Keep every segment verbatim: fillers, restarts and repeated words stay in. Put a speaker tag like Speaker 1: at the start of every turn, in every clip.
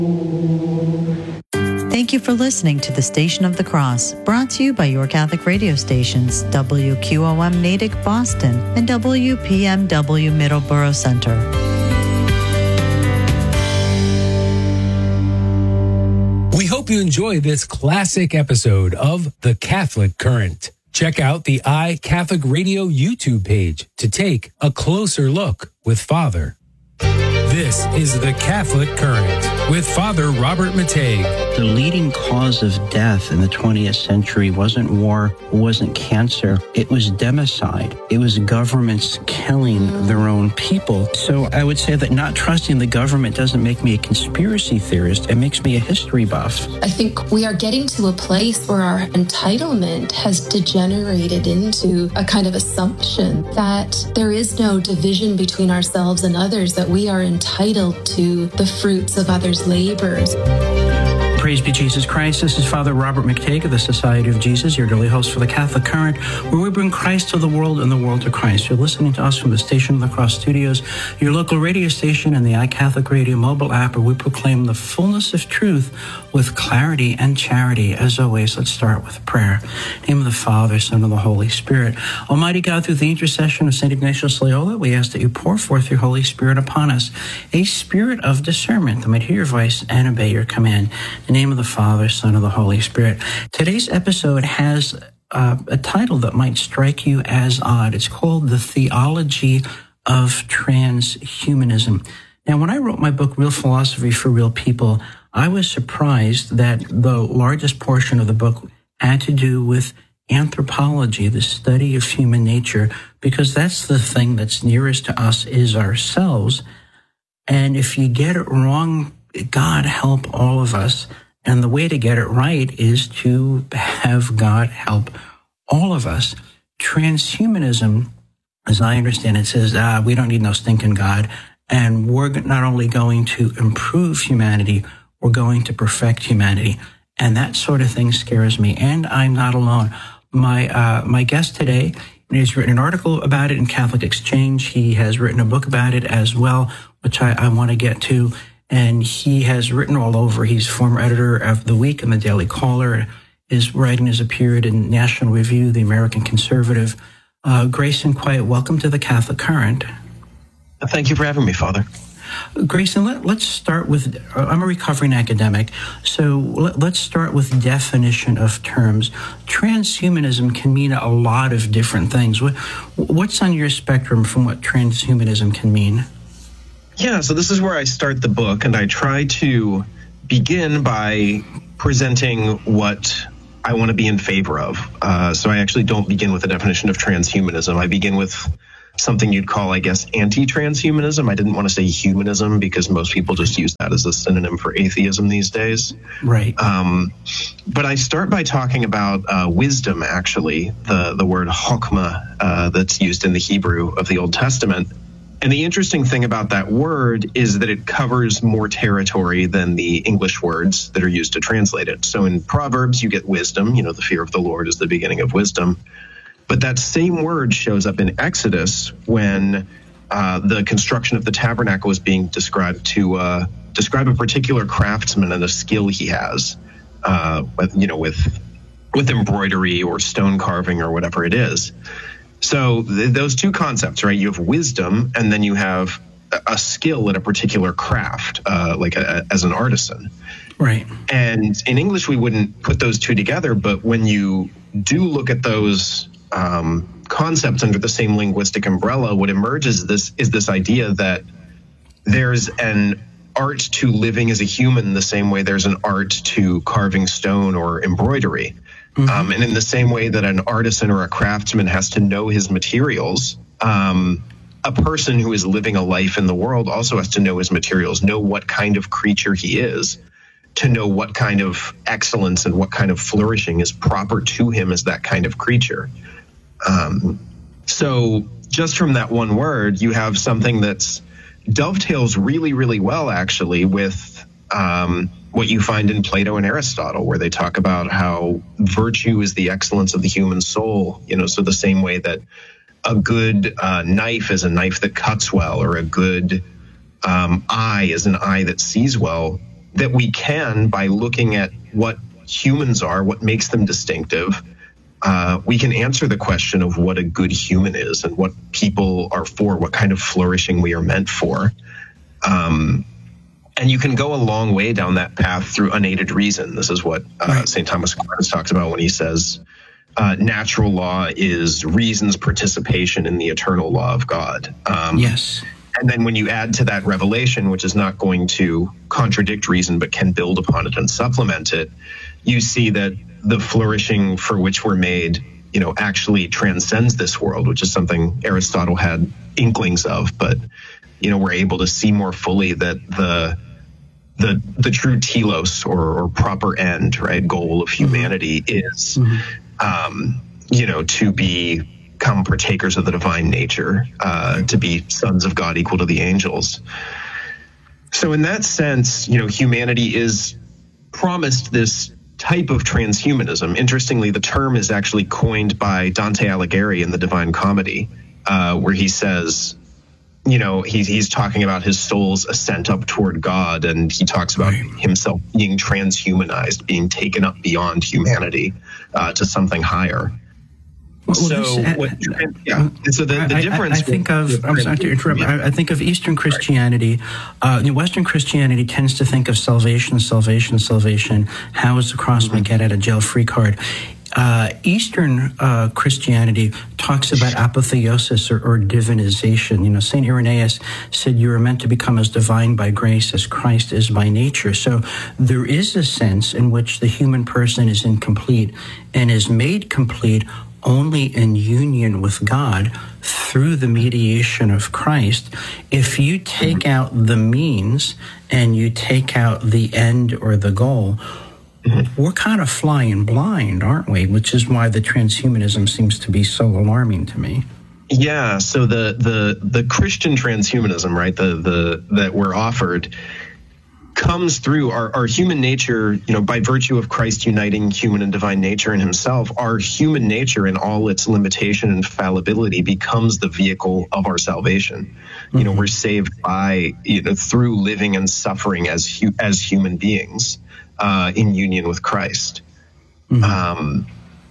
Speaker 1: Thank you for listening to the Station of the Cross, brought to you by your Catholic radio stations, W Q O M Natick, Boston, and W P M W Middleborough Center.
Speaker 2: We hope you enjoy this classic episode of The Catholic Current. Check out the iCatholic Radio YouTube page to take a closer look with Father. This is The Catholic Current with Father Robert Matei.
Speaker 3: The leading cause of death in the twentieth century wasn't war, wasn't cancer, it was democide. It was governments killing their own people. So I would say that not trusting the government doesn't make me a conspiracy theorist, it makes me a history buff.
Speaker 4: I think we are getting to a place where our entitlement has degenerated into a kind of assumption that there is no division between ourselves and others, that we are entitled to the fruits of others' labors.
Speaker 3: Praise be Jesus Christ. This is Father Robert McTague of the Society of Jesus, your daily host for the Catholic Current, where we bring Christ to the world and the world to Christ. You're listening to us from the Station of the Cross studios, your local radio station, and the iCatholic Radio mobile app, where we proclaim the fullness of truth with clarity and charity. As always, let's start with prayer. In the name of the Father, Son, and the Holy Spirit. Almighty God, through the intercession of Saint Ignatius Loyola, we ask that you pour forth your Holy Spirit upon us, a spirit of discernment that might hear your voice and obey your command. In the name of the Father, Son, and the Holy Spirit. Today's episode has uh, a title that might strike you as odd. It's called The Theology of Transhumanism. Now, when I wrote my book, Real Philosophy for Real People, I was surprised that the largest portion of the book had to do with anthropology, the study of human nature, because that's the thing that's nearest to us is ourselves. And if you get it wrong, God help all of us. And the way to get it right is to have God help all of us. Transhumanism, as I understand it, says, ah, we don't need no stinking God. And we're not only going to improve humanity, we're going to perfect humanity. And that sort of thing scares me. And I'm not alone. My uh, my guest today has written an article about it in Catholic Exchange. He has written a book about it as well, which I, I want to get to. And he has written all over. He's former editor of The Week and the Daily Caller. His writing has appeared in National Review, The American Conservative. Uh, Grayson Quiet, welcome to the Catholic Current.
Speaker 5: Thank you for having me, Father.
Speaker 3: Grayson, let, let's start with, uh, I'm a recovering academic, so let, let's start with definition of terms. Transhumanism can mean a lot of different things. What, what's on your spectrum from what transhumanism can mean?
Speaker 5: Yeah, so this is where I start the book, and I try to begin by presenting what I want to be in favor of. Uh, so I actually don't begin with a definition of transhumanism. I begin with something you'd call, I guess, anti-transhumanism. I didn't want to say humanism because most people just use that as a synonym for atheism these days.
Speaker 3: Right.
Speaker 5: Um, but I start by talking about uh, wisdom, actually, the, the word chokmah uh, that's used in the Hebrew of the Old Testament. And the interesting thing about that word is that it covers more territory than the English words that are used to translate it. So in Proverbs, you get wisdom. You know, the fear of the Lord is the beginning of wisdom. But that same word shows up in Exodus when uh, the construction of the tabernacle is being described to uh, describe a particular craftsman and a skill he has, uh, with, you know, with with embroidery or stone carving or whatever it is. So th- those two concepts, right? You have wisdom, and then you have a, a skill at a particular craft, uh, like a, as an artisan.
Speaker 3: Right.
Speaker 5: And in English, we wouldn't put those two together, but when you do look at those um, concepts under the same linguistic umbrella, what emerges this is this idea that there's an art to living as a human the same way there's an art to carving stone or embroidery. Mm-hmm. Um, and in the same way that an artisan or a craftsman has to know his materials, um, a person who is living a life in the world also has to know his materials, know what kind of creature he is, to know what kind of excellence and what kind of flourishing is proper to him as that kind of creature. Um, so just from that one word, you have something that's dovetails really, really well, actually, with um, what you find in Plato and Aristotle, where they talk about how virtue is the excellence of the human soul. You know, so the same way that a good uh, knife is a knife that cuts well, or a good um, eye is an eye that sees well. that we can, by looking at what humans are, what makes them distinctive, uh, we can answer the question of what a good human is and what people are for, what kind of flourishing we are meant for. Um, and you can go a long way down that path through unaided reason. This is what uh, right. Saint Thomas Aquinas talks about when he says, uh, natural law is reason's participation in the eternal law of God. Um,
Speaker 3: yes.
Speaker 5: And then when you add to that revelation, which is not going to contradict reason, but can build upon it and supplement it, you see that the flourishing for which we're made, you know, actually transcends this world, which is something Aristotle had inklings of. But, you know, we're able to see more fully that the the the true telos or, or proper end, right, goal of humanity is, mm-hmm. um, you know, to be become partakers of the divine nature, uh, to be sons of God equal to the angels. So in that sense, you know, humanity is promised this type of transhumanism. Interestingly, the term is actually coined by Dante Alighieri in the Divine Comedy, uh, where he says, you know, he, he's talking about his soul's ascent up toward God, and he talks about himself being transhumanized, being taken up beyond humanity uh, to something higher.
Speaker 3: Well,
Speaker 5: so,
Speaker 3: this,
Speaker 5: what, yeah. So the, the
Speaker 3: I,
Speaker 5: difference.
Speaker 3: I, I think of.
Speaker 5: with,
Speaker 3: I'm sorry to interrupt.
Speaker 5: yeah.
Speaker 3: I, I think of Eastern Christianity. Uh, you know, Western Christianity tends to think of salvation, salvation, salvation. How is the cross my get out of jail free card? Uh, Eastern uh, Christianity talks about apotheosis or, or divinization. You know, Saint Irenaeus said you are meant to become as divine by grace as Christ is by nature. So there is a sense in which the human person is incomplete and is made complete only in union with God through the mediation of Christ. If you take out the means and you take out the end or the goal, mm-hmm. we're kind of flying blind, aren't we? Which is why the transhumanism seems to be so alarming to me.
Speaker 5: Yeah, so the the the Christian transhumanism, right, the the that we're offered, comes through our, our human nature, you know, by virtue of Christ uniting human and divine nature in himself. Our human nature in all its limitation and fallibility becomes the vehicle of our salvation. Mm-hmm. You know, we're saved by, you know, through living and suffering as hu- as human beings uh, in union with Christ. Mm-hmm. Um,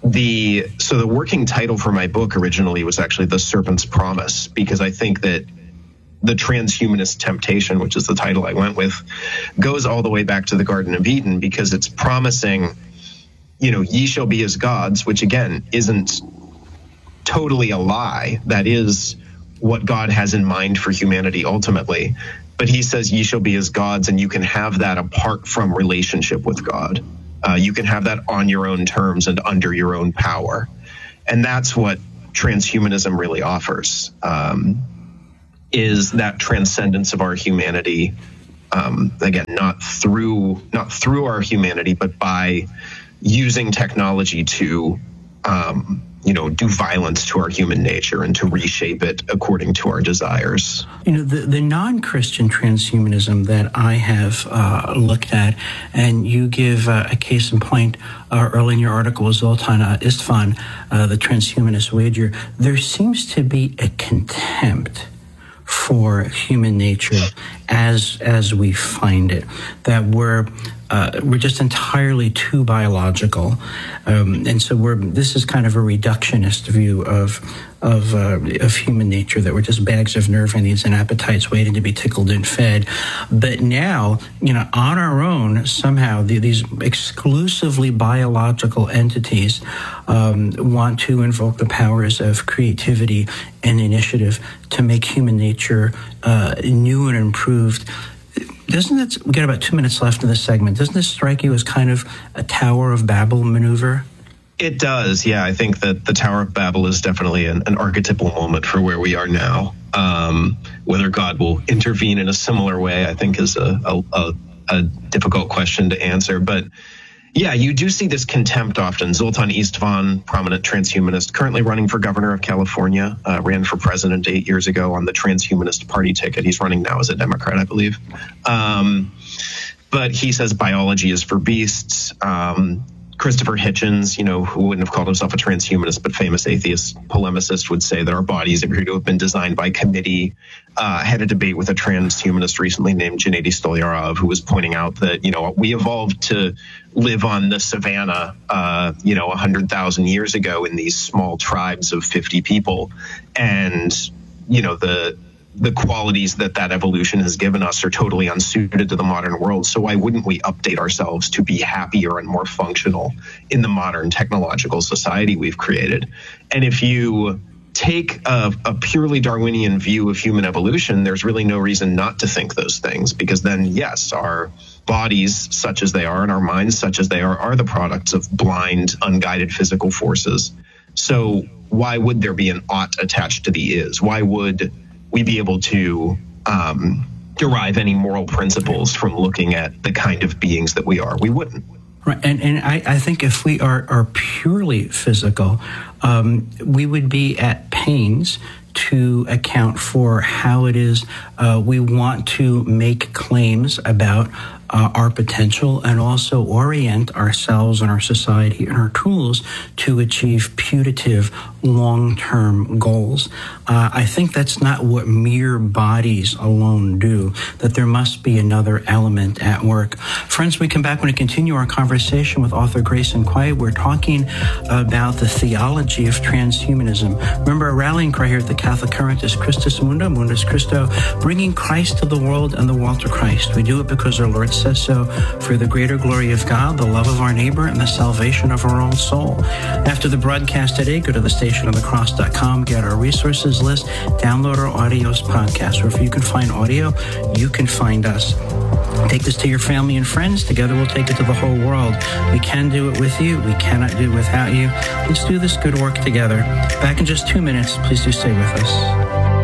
Speaker 5: the so the working title for my book originally was actually The Serpent's Promise, because I think that the transhumanist temptation, which is the title I went with, goes all the way back to the Garden of Eden, because it's promising, you know, ye shall be as gods, which again isn't totally a lie. That is what God has in mind for humanity ultimately. But he says ye shall be as gods, and you can have that apart from relationship with God. Uh, you can have that on your own terms and under your own power. And that's what transhumanism really offers. Um, is that transcendence of our humanity, um, again, not through not through our humanity, but by using technology to, um, you know, do violence to our human nature and to reshape it according to our desires.
Speaker 3: You know, the, the non-Christian transhumanism that I have uh, looked at, and you give uh, a case in point uh, early in your article, Zoltan uh, Istvan, uh, the transhumanist wager, there seems to be a contempt for human nature as as we find it, that we're uh, we're just entirely too biological, um, and so we're this is kind of a reductionist view of of uh, of human nature, that we're just bags of nerve endings and appetites waiting to be tickled and fed. But now, you know, on our own, somehow the, these exclusively biological entities um, want to invoke the powers of creativity and initiative to make human nature uh, new and improved. Doesn't it, we got about two minutes left in this segment, doesn't this strike you as kind of a Tower of Babel maneuver?
Speaker 5: It does, yeah. I think that the Tower of Babel is definitely an, an archetypal moment for where we are now. Um, whether God will intervene in a similar way, I think, is a, a, a, a difficult question to answer. But yeah, you do see this contempt often. Zoltan Istvan, prominent transhumanist, currently running for governor of California, uh, ran for president eight years ago on the transhumanist party ticket. He's running now as a Democrat, I believe. Um, but he says biology is for beasts. Um, Christopher Hitchens, you know, who wouldn't have called himself a transhumanist, but famous atheist polemicist, would say that our bodies appear to have been designed by committee. Uh, I had a debate with a transhumanist recently named Gennady Stolyarov, who was pointing out that, you know, we evolved to live on the savannah, uh, you know, one hundred thousand years ago in these small tribes of fifty people. And, you know, the the qualities that that evolution has given us are totally unsuited to the modern world. So why wouldn't we update ourselves to be happier and more functional in the modern technological society we've created? And if you take a, a purely Darwinian view of human evolution, there's really no reason not to think those things, because then, yes, our bodies, such as they are, and our minds, such as they are, are the products of blind, unguided physical forces. So why would there be an ought attached to the is? Why would we be able to um, derive any moral principles from looking at the kind of beings that we are? We wouldn't.
Speaker 3: Right, and and I, I think if we are, are purely physical, um, we would be at pains to account for how it is uh, we want to make claims about uh, our potential, and also orient ourselves and our society and our tools to achieve putative long-term goals. Uh, I think that's not what mere bodies alone do, that there must be another element at work. Friends, we come back when we continue our conversation with author Grayson Quay. We're talking about the theology of transhumanism. Remember, our rallying cry here at the Catholic Current is Christus Mundo, Mundus Christo, bringing Christ to the world and the world to Christ. We do it because our Lord says so, for the greater glory of God, the love of our neighbor, and the salvation of our own soul. After the broadcast today, go to the station of the cross dot com, get our resources list, download our audios podcast. Wherever you can find audio, you can find us. Take this to your family and friends. Together we'll take it to the whole world. We can do it with you. We cannot do it without you. Let's do this good work together. Back in just two minutes. Please do stay with us.